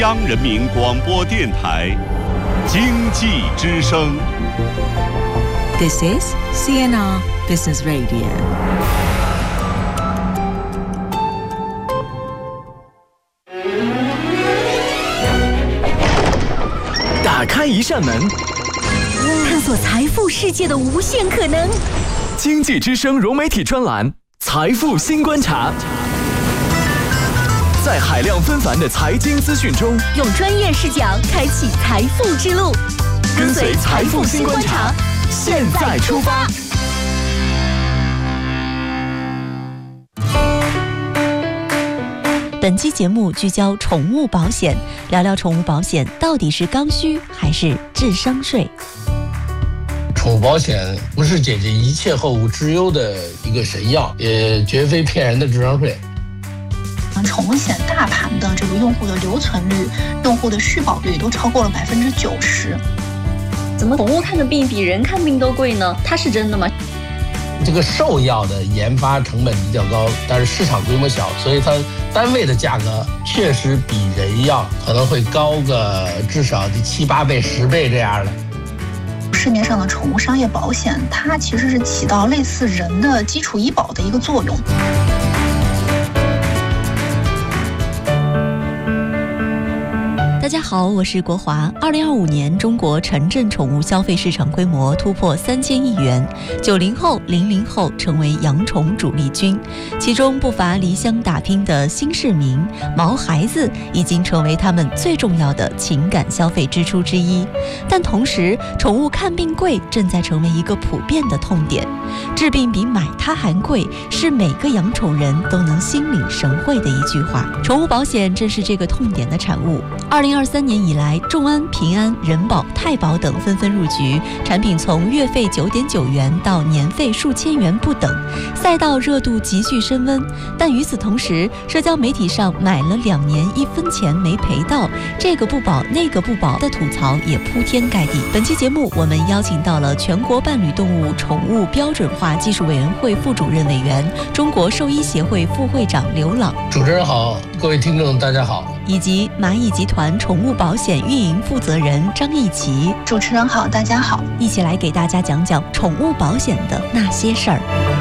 央人民广播电台经济之声。 This is CNR Business Radio. 打开一扇门， 探索财富世界的无限可能。 经济之声融媒体专栏《财富新观察》，在海量纷繁的财经资讯中， 用专业视角开启财富之路。 跟随财富新观察，现在出发。 本期节目聚焦宠物保险，聊聊宠物保险到底是刚需还是智商税。 宠物保险不是解决一切后顾之忧的一个神药，也绝非骗人的智商税。 宠物险大盘的这个用户的留存率、用户的续保率都超过了90%。 怎么宠物看的病比人看病都贵呢？它是真的吗？ 这个兽药的研发成本比较高，但是市场规模小，所以它单位的价格确实比人药可能会高个至少7、8倍、10倍这样的。 市面上的宠物商业保险，它其实是起到类似人的基础医保的一个作用。 大家好，我是国华。2025年，中国城镇宠物消费市场规模突破3000亿元，90后、00后成为养宠主力军，其中不乏离乡打拼的新市民，毛孩子已经成为他们最重要的情感消费支出之一。但同时，宠物看病贵正在成为一个普遍的痛点，治病比买它还贵，是每个养宠人都能心领神会的一句话。宠物保险正是这个痛点的产物。2023年以来，众安、平安、人保、太保等纷纷入局，产品从月费9.9元到年费数千元不等，赛道热度急剧升温。但与此同时，社交媒体上买了2年1分钱没赔到，这个不保那个不保的吐槽也铺天盖地。本期节目我们邀请到了全国伴侣动物宠物标准化技术委员会副主任委员、中国兽医协会副会长刘朗。 主持人好，各位听众大家好。 以及蚂蚁集团宠物保险运营负责人张艺琪。 主持人好，大家好， 一起来给大家讲讲宠物保险的那些事儿。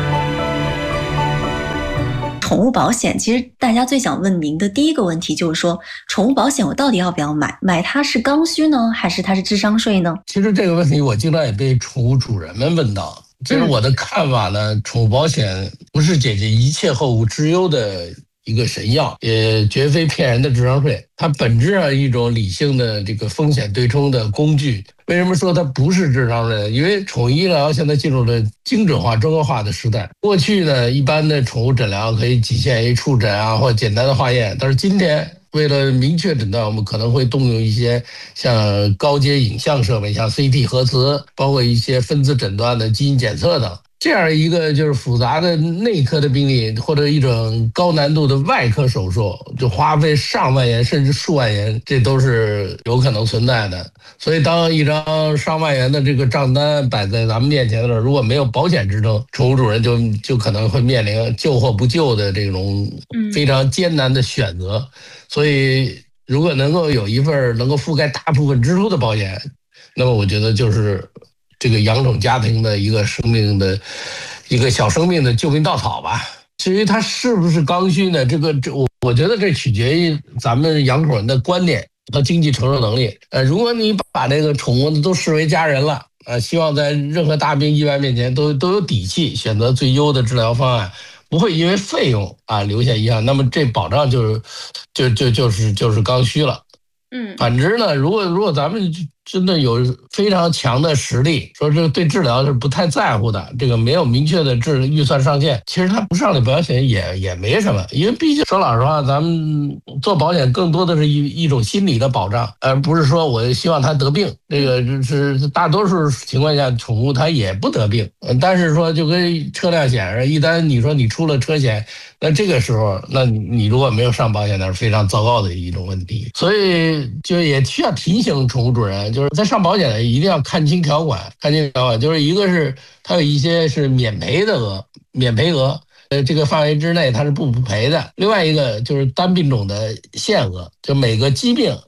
宠物保险其实大家最想问您的第一个问题就是说，宠物保险我到底要不要买？买它是刚需呢，还是它是智商税呢？ 其实这个问题我经常也被宠物主人们问到。其实我的看法呢，宠物保险不是解决一切后顾之忧的一个神药，也绝非骗人的智商税。它本质上一种理性的这个风险对冲的工具。为什么说它不是智商税？因为宠物医疗现在进入了精准化、专科化的时代。过去呢，一般的宠物诊疗可以仅限于触诊啊，或简单的化验，但是今天为了明确诊断，我们可能会动用一些像高阶影像设备，像 CT 核磁，包括一些分子诊断的基因检测等。这样一个就是复杂的内科的病例，或者一种高难度的外科手术，就花费上万元甚至数万元，这都是有可能存在的。所以当一张上万元的这个账单摆在咱们面前的时候，如果没有保险支撑，宠物主人就可能会面临救或不救的这种非常艰难的选择。所以如果能够有一份能够覆盖大部分支出的保险，那么我觉得就是这个养宠家庭的一个生命的一个小生命的救命稻草吧。至于它是不是刚需呢？我觉得这取决于咱们养宠人的观念和经济承受能力。如果你把这个宠物都视为家人了，希望在任何大病意外面前都有底气，选择最优的治疗方案，不会因为费用留下遗憾，那么这保障就是刚需了。反之呢，如果咱们真的有非常强的实力，说这个对治疗是不太在乎的，这个没有明确的预算上限，其实它不上的保险也没什么。因为毕竟说老实话，咱们做保险更多的是一种心理的保障，而不是说我希望它得病。这个是大多数情况下宠物它也不得病，但是说就跟车辆险似的，一旦你说你出了车险，那这个时候那你如果没有上保险，那是非常糟糕的一种问题。所以就也需要提醒宠物主人，就是在上保险的一定要看清条款，就是一个是它有一些是免赔额，这个范围之内它是不赔的。另外一个就是单病种的限额，就每个疾病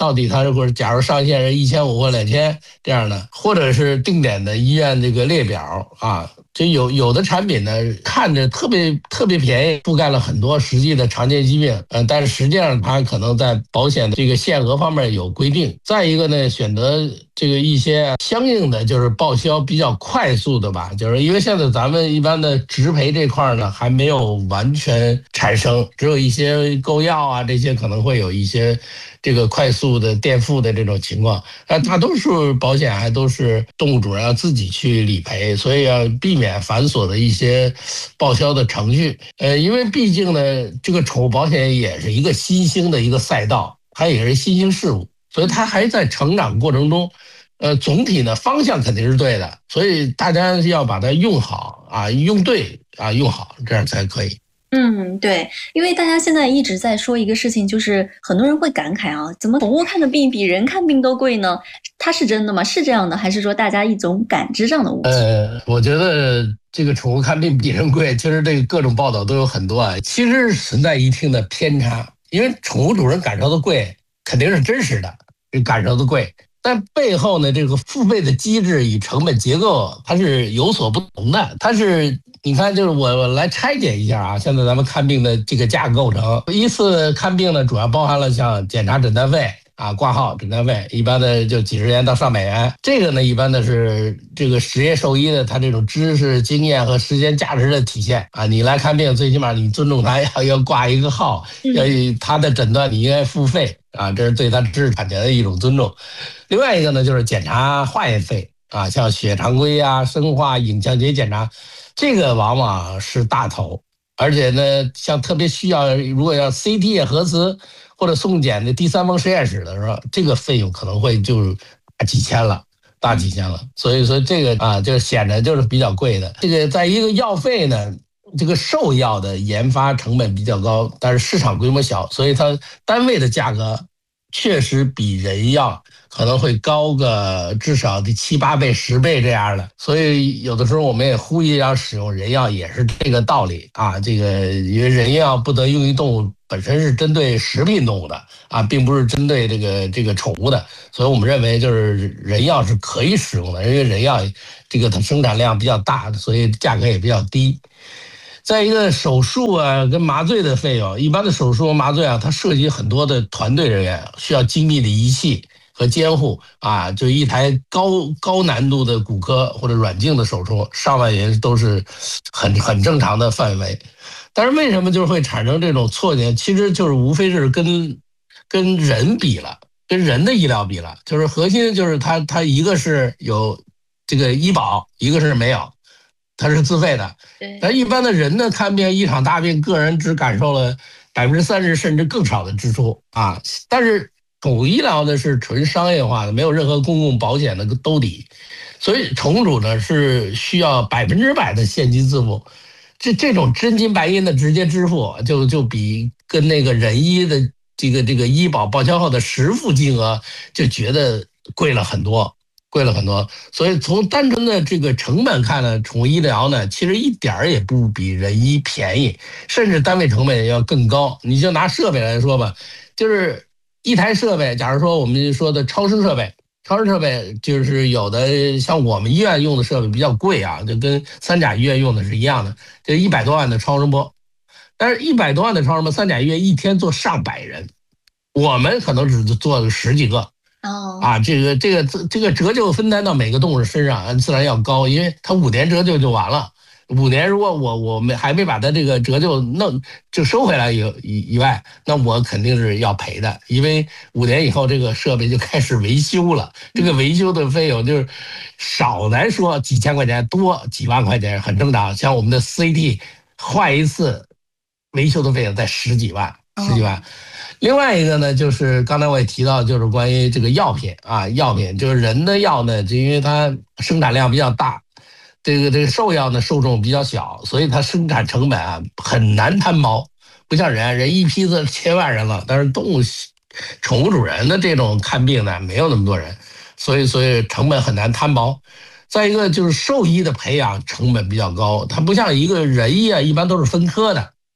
到底它或者假如上限是1500或2000这样的，或者是定点的医院这个列表啊。就有的产品呢，看着特别便宜，覆盖了很多实际的常见疾病，但是实际上它可能在保险的这个限额方面有规定。再一个呢，选择这个一些相应的就是报销比较快速的吧，就是因为现在咱们一般的植赔这块呢还没有完全产生，只有一些购药啊这些可能会有一些这个快速的垫付的这种情况，但大多数保险还都是动物主人要自己去理赔，所以要避免繁琐的一些报销的程序。因为毕竟呢，这个宠物保险也是一个新兴的一个赛道，它也是新兴事物，所以它还在成长过程中。总体呢方向肯定是对的，所以大家要把它用好啊，用对啊，用好，这样才可以。 对，因为大家现在一直在说一个事情，就是很多人会感慨啊，怎么宠物看的病比人看病都贵呢？它是真的吗？是这样的，还是说大家一种感知上的误解？ 我觉得这个宠物看病比人贵，其实这个各种报道都有很多啊，其实存在一定的偏差，因为宠物主人感受的贵肯定是真实的，感受的贵。但背后呢，这个付费的机制与成本结构它是有所不同的。它是你看，就是我来拆解一下啊，现在咱们看病的这个价格构成，一次看病呢主要包含了像检查诊断费啊、挂号诊断费，一般的就几十元到上百元。这个呢，一般的是这个职业兽医的他这种知识、经验和时间价值的体现啊。你来看病，最起码你尊重他，要挂一个号，要他的诊断你应该付费啊，这是对他知识产权的一种尊重。另外一个呢，就是检查化验费啊，像血常规啊、生化、影像学检查，这个往往是大头，而且呢，像特别需要如果要 CT 核磁或者送检的第三方实验室的时候，这个费用可能会就大几千了。所以说这个啊，就显得就是比较贵的。这个在一个药费呢，这个兽药的研发成本比较高，但是市场规模小，所以它单位的价格确实比人药可能会高个至少得7、8倍、10倍这样的。所以有的时候我们也呼吁要使用人药，也是这个道理啊。这个因为人药不得用于动物，本身是针对食品动物的啊，并不是针对这个宠物的，所以我们认为就是人药是可以使用的，因为人药这个它生产量比较大，所以价格也比较低。再一个手术啊跟麻醉的费用，一般的手术麻醉啊，它涉及很多的团队人员，需要精密的仪器和监护啊，就一台高难度的骨科或者软镜的手术，上万元都是很正常的范围。但是为什么就会产生这种错觉？其实就是无非是跟人比了，跟人的医疗比了，就是核心就是它一个是有这个医保，一个是没有，它是自费的。但一般的人呢，看病一场大病，个人只感受了30%甚至更少的支出啊。但是宠物医疗呢是纯商业化的，没有任何公共保险的兜底，所以宠主呢是需要100%的现金支付。这种真金白银的直接支付，就比跟那个人医的这个医保报销后的实付金额就觉得贵了很多。所以从单纯的这个成本看呢，宠物医疗呢其实一点儿也不比人医便宜，甚至单位成本要更高。你就拿设备来说吧，就是一台设备，假如说我们说的超声设备就是有的像我们医院用的设备比较贵啊，就跟三甲医院用的是一样的，就100多万的超声波。但是100多万的超声波，三甲医院一天做上百人，我们可能只做了10几个。啊，这个折旧分担到每个动物身上，自然要高，因为它5年折旧就完了。5年如果我们还没把它这个折旧就收回来以外，那我肯定是要赔的，因为5年以后这个设备就开始维修了，这个维修的费用就是少来说几千块钱，多几万块钱很正常。像我们的 CT 换一次维修的费用在10几万。另外一个呢，就是刚才我也提到，就是关于这个药品啊，就是人的药呢，就因为它生产量比较大，这个兽药呢受众比较小，所以它生产成本啊很难摊薄，不像人一批次千万人了，但是宠物主人的这种看病呢没有那么多人，所以成本很难摊薄。再一个就是兽医的培养成本比较高，它不像一个人医啊，一般都是分科的。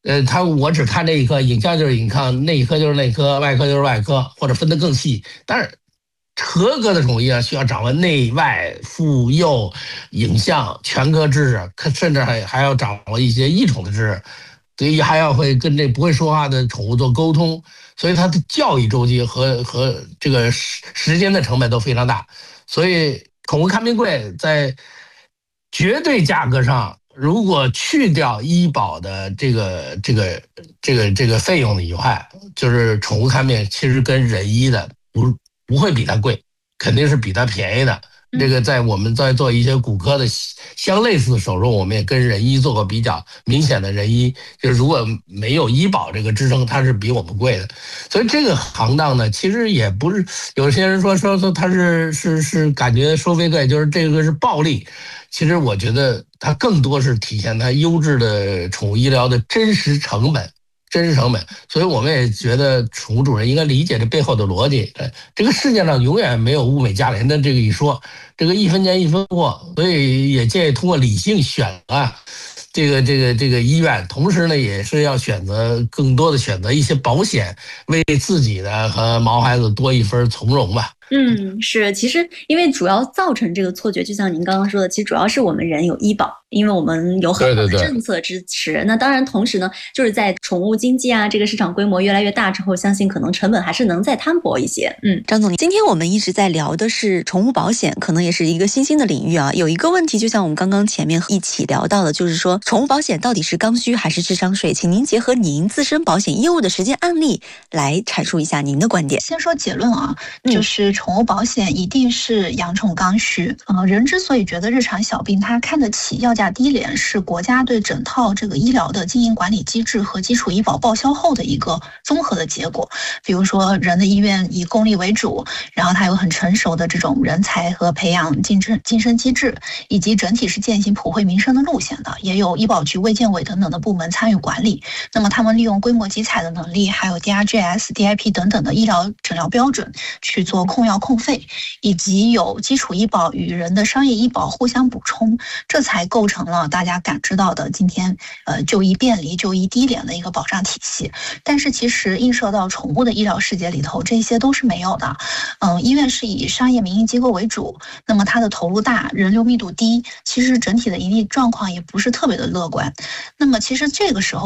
我只看这一科，影像就是影像，内科就是内科，外科就是外科，或者分得更细。但是合格的宠物医疗需要掌握内外妇幼影像全科知识，甚至还要掌握一些异宠的知识，所以还要会跟这不会说话的宠物做沟通，所以它的教育周期和这个时间的成本都非常大。所以宠物看病贵在绝对价格上，如果去掉医保的这个费用的以外，就是宠物看病其实跟人医的不会比它贵，肯定是比它便宜的。这个在我们在做一些骨科的相类似的手术，我们也跟人医做过比较，明显的人医就是如果没有医保这个支撑，它是比我们贵的。所以这个行当呢，其实也不是有些人说它是感觉收费贵，就是这个是暴利。其实我觉得它更多是体现它优质的宠物医疗的真实成本。所以我们也觉得宠物主人应该理解这背后的逻辑。这个世界上永远没有物美价廉的这个一说，这个一分钱一分货，所以也建议通过理性选这个医院，同时呢也是要更多的选择一些保险，为自己的和毛孩子多一份从容吧。 是，其实因为主要造成这个错觉，就像您刚刚说的，其实主要是我们人有医保，因为我们有很好的政策支持。那当然，同时呢，就是在宠物经济这个市场规模越来越大之后，相信可能成本还是能再摊薄一些。 张总，今天我们一直在聊的是宠物保险，可能也是一个新兴的领域啊。有一个问题，就像我们刚刚前面一起聊到的，就是说宠物保险到底是刚需还是智商税？请您结合您自身保险业务的实践案例来阐述一下您的观点。 先说结论就是宠物保险一定是养宠刚需。人之所以觉得日常小病它看得起要价低廉，是国家对整套这个医疗的经营管理机制和基础医保报销后的一个综合的结果。比如说人的医院以公立为主，然后它有很成熟的这种人才和培养晋升机制，以及整体是践行普惠民生的路线的，也有医保局、卫健委等等的部门参与管理。那么他们利用规模集采的能力，还有 DRGs、DIP 等等的医疗诊疗标准去做控药控费，以及有基础医保与人的商业医保互相补充，这才构成了大家感知到的今天就医便利、就医低廉的一个保障体系。但是其实映射到宠物的医疗世界里头，这些都是没有的。医院是以商业民营机构为主，那么它的投入大，人流密度低，其实整体的盈利状况也不是特别的乐观。那么其实这个时候